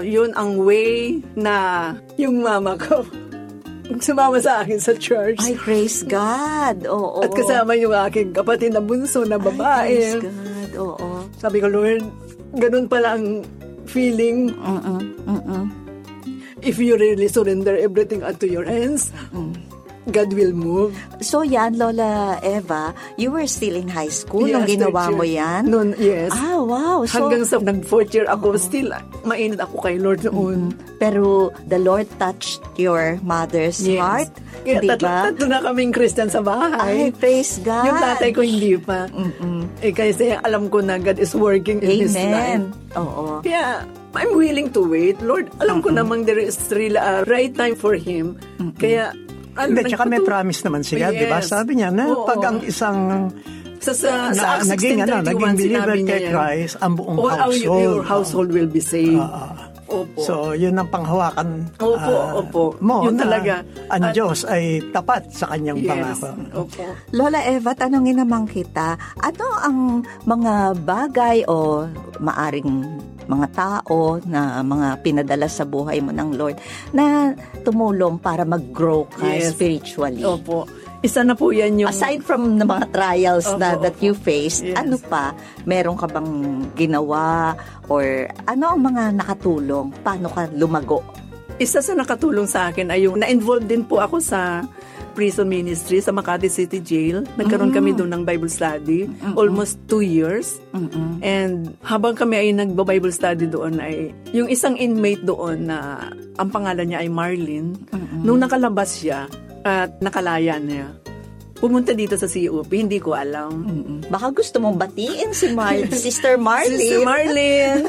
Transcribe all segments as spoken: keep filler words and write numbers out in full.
Yun ang way na yung mama ko sumama sa akin sa church. Ay, praise God. Oo. At kasama yung aking kapatid na bunso na babae. Ay, praise God. Oo. Sabi ko, Lord, ganun pala ang feeling. Uh-uh. Uh-uh. If you really surrender everything unto your hands, uh-uh. God will move. So yan, Lola Eva, you were still in high school yes, nung ginawa mo yan? Noon, yes. Ah, wow. So, hanggang sa nag-fourth year ako, uh-huh. still, mainit ako kay Lord noon. Mm-hmm. Pero the Lord touched your mother's yes. heart? Kaya diba? tatlo, tatlo na kaming Christian sa bahay. Ay, praise God. Yung tatay ko hindi pa. Mm-mm. Eh, kasi alam ko na God is working in Amen. His life. Oo. Kaya, I'm willing to wait. Lord, alam mm-hmm. ko namang there is really a right time for Him. Mm-hmm. Kaya, Hindi, tsaka may promise naman siya, yes. di ba? Sabi niya na Oo. pag ang isang sa, sa, na, sa naging, ano, naging believer kay Christ, ang buong all household. Your household will be saved. Uh, Opo. So, yun ang panghawakan opo, uh, opo. mo yun na talaga. ang At, Diyos ay tapat sa kanyang yes. pangako. Opo. Lola Eva, tanongin naman kita, ano ang mga bagay o maaring mga tao na mga pinadala sa buhay mo ng Lord na tumulong para mag-grow ka yes. spiritually? Opo. Isa na po yan yung... Aside from the mga trials opo, na that opo. You faced, yes. ano pa? Meron ka bang ginawa? Or ano ang mga nakatulong? Paano ka lumago? Isa sa nakatulong sa akin ay yung na-involved din po ako sa prison ministry sa Makati City Jail. Nagkaroon mm-hmm. kami doon ng Bible study. Mm-hmm. Almost two years. Mm-hmm. And habang kami ay nagba-Bible study doon ay yung isang inmate doon na ang pangalan niya ay Marlene. Mm-hmm. Nung nakalabas siya at nakalaya niya, pumunta dito sa C O P, hindi ko alam. Mm-mm. Baka gusto mong batiin si Mar- Sister Marlene. Sister Marlene.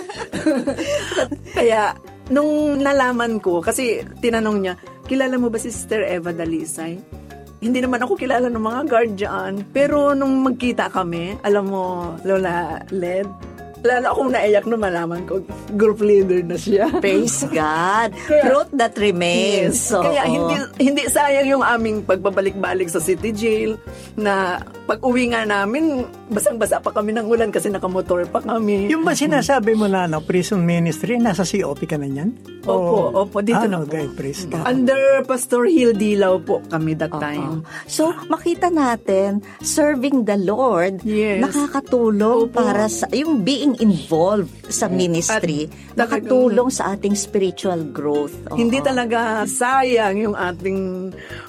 Kaya, nung nalaman ko, kasi tinanong niya, kilala mo ba si Sister Eva Dalisay? Hindi naman ako kilala ng mga guardian. Pero nung magkita kami, alam mo, Lola Led, lalo akong naiyak nung malaman ko, group leader na siya. Praise God. Kaya, fruit that remains. Yes. So, kaya hindi, hindi sayang yung aming pagbabalik-balik sa City Jail na pag uwi nga namin, basang-basa pa kami ng ulan kasi nakamotor pa kami. Yung ba sinasabi mo na no, prison ministry, nasa C O P ka na yan? Opo, o, opo, dito ah, na okay, po. Praise God. Under Pastor Hill Dilaw po kami that uh-huh. time. So, makita natin, serving the Lord, yes. nakakatulong opo. para sa, yung being involved sa ministry, at nakatulong sa ating spiritual growth. Uh-huh. Hindi talaga sayang yung ating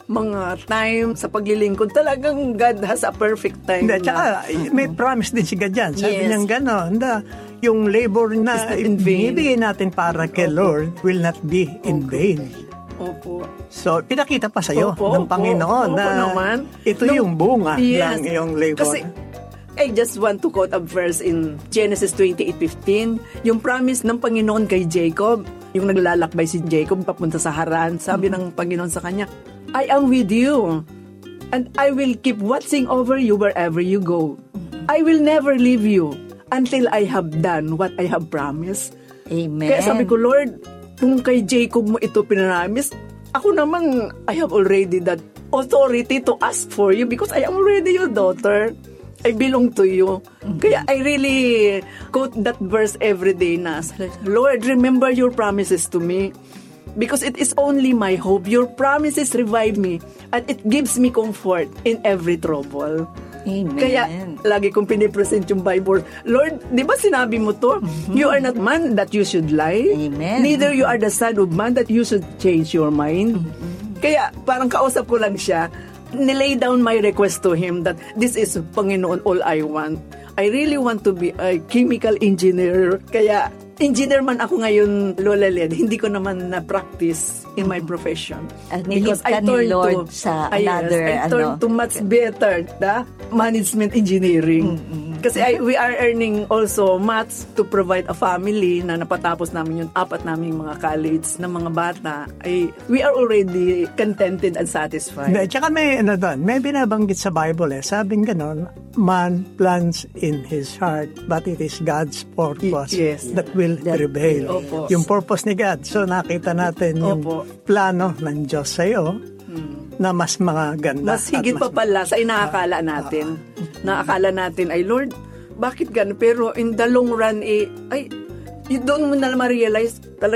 mga time sa paglilingkod. Talagang God has a perfect time. Hindi, tsaka may promise din si God dyan. Sabi yes. niyang gano'n, yung labor na binibigay natin para kay opo. Lord will not be in opo. Vain. Opo. So, pinakita pa sa'yo opo, ng Panginoon opo, na opo naman. ito no, yung bunga yes. ng iyong labor. Kasi, I just want to quote a verse in Genesis twenty-eight fifteen. Yung promise ng Panginoon kay Jacob, yung naglalakbay si Jacob papunta sa Haran, sabi mm-hmm. ng Panginoon sa kanya, I am with you, and I will keep watching over you wherever you go. I will never leave you until I have done what I have promised. Amen. Kaya sabi ko, Lord, kung kay Jacob mo ito pinaramis, ako naman, I have already that authority to ask for you because I am already your daughter. I belong to you. Mm-hmm. Kaya I really quote that verse every day na, Lord, remember your promises to me. Because it is only my hope. Your promises revive me and it gives me comfort in every trouble. Amen. Kaya lagi kong pinipresent yung Bible. Lord, di ba sinabi mo to? Mm-hmm. You are not man that you should lie. Amen. Neither you are the son of man that you should change your mind. Mm-hmm. Kaya parang kausap ko lang siya. Nilay down my request to Him that this is, Panginoon, all I want. I really want to be a chemical engineer. Kaya engineer man ako ngayon, Lola Led, hindi ko naman na-practice in my profession. At nilip ka ni Lord to, sa another, yes, I turned ano, to much better, the management engineering. Mm-hmm. Kasi I, we are earning also maths to provide a family na napatapos namin yung apat naming mga college na mga bata. Ay, we are already contented and satisfied. Hindi, tsaka may, ano doon, may binabanggit sa Bible eh. Sabing ganon, man plans in his heart, but it is God's purpose yes. that will that, prevail. Opo. Yung purpose ni God. So nakita natin yung Opo. plano ng Diyos sa'yo hmm. na mas mga ganda. Mas higit pa pala sa inaakala natin. Uh, Naakala natin, ay Lord, bakit gano'n? Pero in the long run, eh, ay, you don't mo na ma-realize talaga